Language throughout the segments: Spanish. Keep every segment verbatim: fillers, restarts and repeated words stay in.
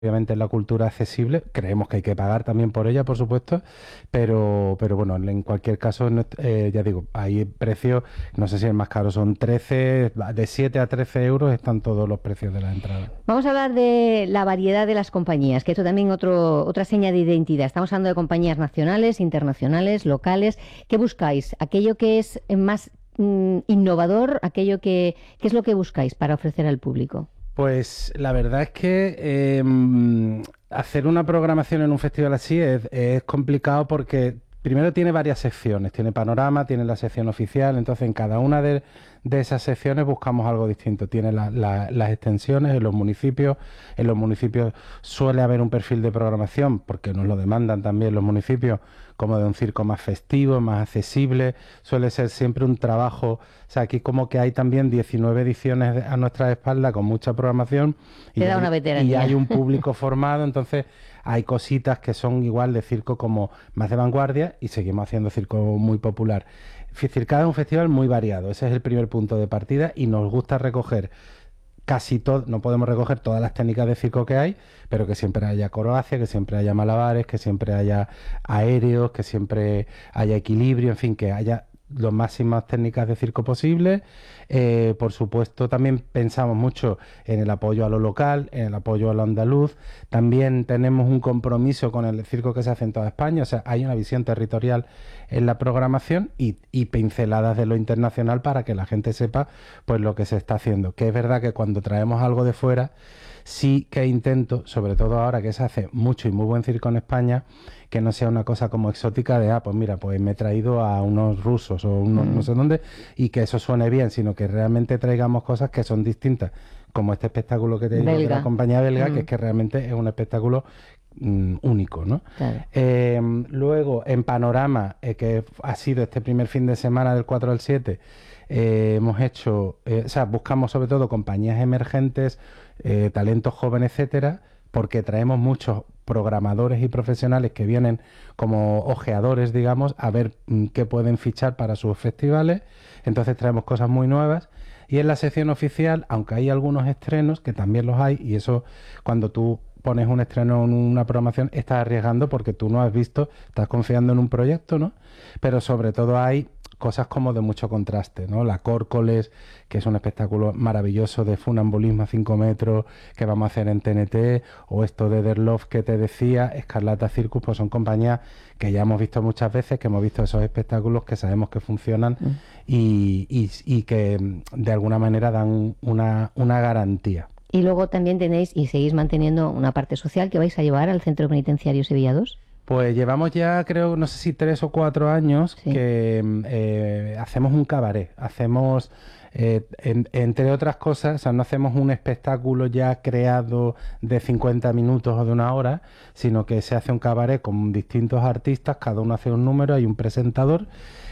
obviamente la cultura accesible, creemos que hay que pagar también por ella, por supuesto, pero, pero bueno, en cualquier caso, no- eh, ya digo, hay precios, no sé si el más caro son trece, de siete a trece euros están todos los precios de la entrada. Vamos a hablar de la variedad de las compañías, que esto también otro, otra seña de identidad. Estamos hablando de compañías nacionales, internacionales, locales. ¿Qué buscáis? Aquello que es más mm, innovador, aquello que, ¿qué es lo que buscáis para ofrecer al público? Pues la verdad es que em, hacer una programación en un festival así es, es complicado porque primero tiene varias secciones, tiene panorama, tiene la sección oficial, entonces en cada una de, de esas secciones buscamos algo distinto. Tiene la- la- las extensiones en los municipios, en los municipios suele haber un perfil de programación porque nos lo demandan también los municipios como de un circo más festivo, más accesible, suele ser siempre un trabajo. O sea, aquí como que hay también diecinueve ediciones de- a nuestra espalda con mucha programación y Te ya da una hay, y ya hay veteranía. un público formado, entonces hay cositas que son igual de circo como más de vanguardia y seguimos haciendo circo muy popular. Fi- Circada es un festival muy variado, ese es el primer punto de partida y nos gusta recoger casi todo, no podemos recoger todas las técnicas de circo que hay, pero que siempre haya acrobacia, que siempre haya malabares, que siempre haya aéreos, que siempre haya equilibrio, en fin, que haya las máximas técnicas de circo posibles. Eh, por supuesto, también pensamos mucho en el apoyo a lo local, en el apoyo a lo andaluz. También tenemos un compromiso con el circo que se hace en toda España, o sea, hay una visión territorial en la programación y, y pinceladas de lo internacional para que la gente sepa pues lo que se está haciendo. Que es verdad que cuando traemos algo de fuera, sí que intento, sobre todo ahora que se hace mucho y muy buen circo en España, que no sea una cosa como exótica de, ah, pues mira, pues me he traído a unos rusos o unos no Mm, sé dónde, y que eso suene bien, sino que realmente traigamos cosas que son distintas, como este espectáculo que te digo de la belga. compañía belga, que Mm, es que realmente es un espectáculo mm, único, ¿no? claro. Eh, luego, en Panorama, eh, que ha sido este primer fin de semana del cuatro al siete, eh, hemos hecho, eh, o sea, buscamos sobre todo compañías emergentes, eh, talentos jóvenes, etcétera, porque traemos muchos programadores y profesionales que vienen como ojeadores, digamos, a ver mm, qué pueden fichar para sus festivales. Entonces traemos cosas muy nuevas. Y en la sección oficial, aunque hay algunos estrenos, que también los hay, y eso cuando tú pones un estreno en una programación, estás arriesgando porque tú no has visto, estás confiando en un proyecto, ¿no? Pero sobre todo hay cosas como de mucho contraste, ¿no? La Córcoles, que es un espectáculo maravilloso de funambulismo a cinco metros que vamos a hacer en T N T, o esto de Der Love que te decía, Escarlata Circus, pues son compañías que ya hemos visto muchas veces, que hemos visto esos espectáculos que sabemos que funcionan Mm. y, y- y que mm, de alguna manera dan una, una garantía. Y luego también tenéis y seguís manteniendo una parte social que vais a llevar al Centro Penitenciario Sevilla dos. Pues llevamos ya, creo, no sé si tres o cuatro años Sí. que mm, eh, hacemos un cabaret. Hacemos, eh, en- entre otras cosas, o sea, no hacemos un espectáculo ya creado de cincuenta minutos o de una hora, sino que se hace un cabaret con distintos artistas, cada uno hace un número, hay un presentador.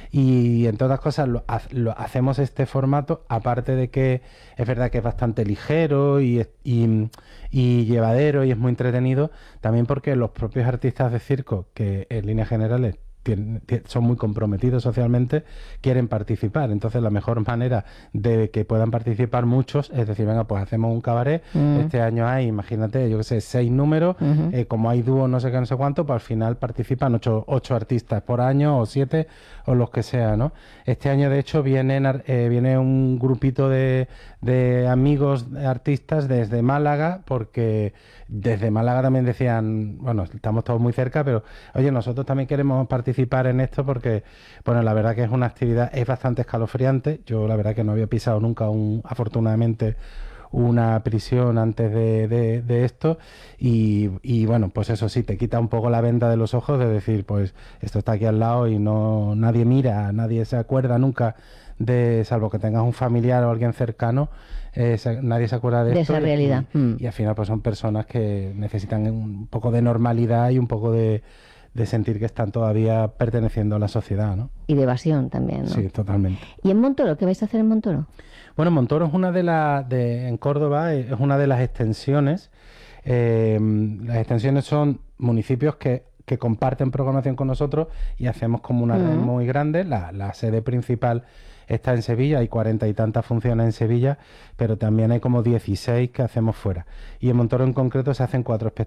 Y entre otras cosas lo, ha- lo- hacemos este formato, aparte de que es verdad que es bastante ligero y, es- y, y llevadero y es muy entretenido, también porque los propios artistas de circo, que en líneas generales tien- tie- son muy comprometidos socialmente, quieren participar. Entonces la mejor manera de que puedan participar muchos es decir, venga, pues hacemos un cabaret, Mm, este año hay, imagínate, yo qué sé, seis números, ujú. eh, como hay dúos no sé qué, no sé cuánto, pues al final participan ocho, ocho artistas por año o siete o los que sea, ¿no? Este año, de hecho, vienen, ar- eh, viene un grupito de, de amigos de artistas desde Málaga, porque desde Málaga también decían, bueno, estamos todos muy cerca, pero oye, nosotros también queremos participar en esto porque, bueno, la verdad que es una actividad, es bastante escalofriante. Yo la verdad que no había pisado nunca un, afortunadamente, una prisión antes de, de- de esto y, y, bueno, pues eso sí, te quita un poco la venda de los ojos de decir, pues esto está aquí al lado y no nadie mira, nadie se acuerda nunca de, salvo que tengas un familiar o alguien cercano, eh, se- nadie se acuerda de De esto esa y, realidad. y- Mm. y al final pues son personas que necesitan un poco de normalidad y un poco de, de sentir que están todavía perteneciendo a la sociedad, ¿no? Y de evasión también, ¿no? Sí, totalmente. ¿Y en Montoro? ¿Qué vais a hacer en Montoro? Bueno, Montoro es una de las, de, en Córdoba eh, es una de las extensiones. Eh, las extensiones son municipios que, que comparten programación con nosotros y hacemos como una red Mm, muy grande. La, la sede principal está en Sevilla, hay cuarenta y tantas funciones en Sevilla, pero también hay como dieciséis que hacemos fuera. Y en Montoro en concreto se hacen cuatro espectáculos